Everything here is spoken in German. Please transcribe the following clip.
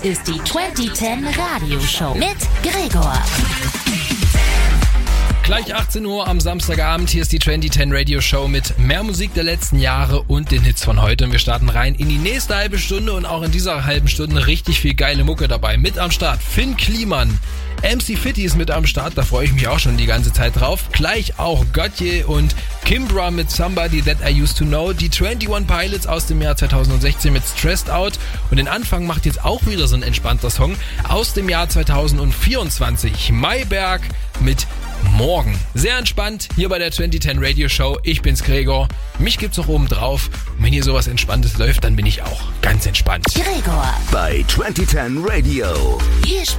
ist die 2010 Radioshow mit Gregor. Gleich 18 Uhr am Samstagabend, hier ist die 2010 Radio Show mit mehr Musik der letzten Jahre und den Hits von heute. Und wir starten rein in die nächste halbe Stunde und auch in dieser halben Stunde richtig viel geile Mucke dabei. Mit am Start Finn Kliman, MC Fitty ist mit am Start, da freue ich mich auch schon die ganze Zeit drauf. Gleich auch Gotye und Kimbra mit Somebody That I Used To Know. Die 21 Pilots aus dem Jahr 2016 mit Stressed Out. Und den Anfang macht jetzt auch wieder so ein entspannter Song aus dem Jahr 2024. Mayberg mit Morgen. Sehr entspannt hier bei der 2010 Radio Show. Ich bin's Gregor. Mich gibt's noch oben drauf. Und wenn hier sowas Entspanntes läuft, dann bin ich auch ganz entspannt. Gregor bei 2010 Radio. Hier